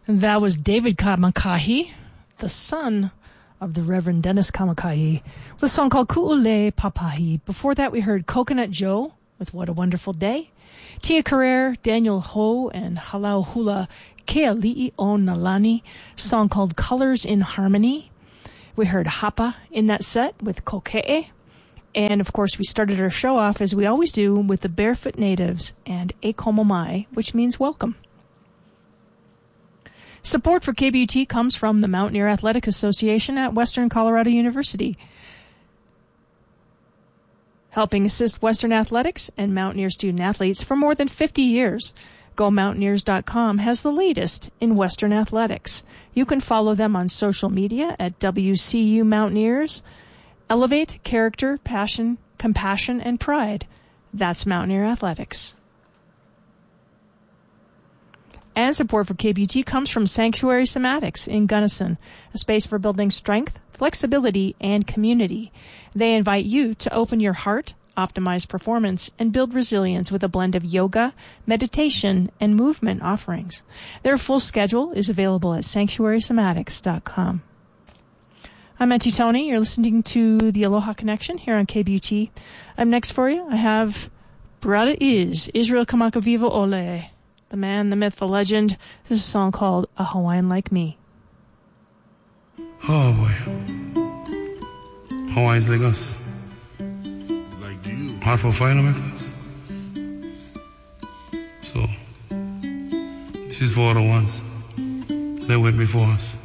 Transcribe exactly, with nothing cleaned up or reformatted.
That was David Kamakahi, the son of the Reverend Dennis Kamakahi, with a song called Ku'ule Papahi. Before that, we heard Coconut Joe with What a Wonderful Day, Tia Carrere, Daniel Ho, and Halau Hula Keali'i o Nalani, song called Colors in Harmony. We heard Hapa in that set with Koke'e. And, of course, we started our show off, as we always do, with the Barefoot Natives and E Komo Mai, which means welcome. Support for K B U T comes from the Mountaineer Athletic Association at Western Colorado University, helping assist Western athletics and Mountaineer student-athletes for more than fifty years. Go Mountaineers dot com has the latest in Western athletics. You can follow them on social media at W C U Mountaineers. Elevate character, passion, compassion, and pride. That's Mountaineer Athletics. And support for K B U T comes from Sanctuary Somatics in Gunnison, a space for building strength, flexibility, and community. They invite you to open your heart, optimize performance, and build resilience with a blend of yoga, meditation, and movement offerings. Their full schedule is available at sanctuary somatics dot com. I'm Auntie Tony. You're listening to the Aloha Connection here on K B U T. Up next for you, I have Brother Is, Israel Kamakaviva Ole. The man, the myth, the legend. This is a song called A Hawaiian Like Me. Oh boy. Hawaiians like us. Like you. Hard for fire to make us. So, this is for all the ones that went before us.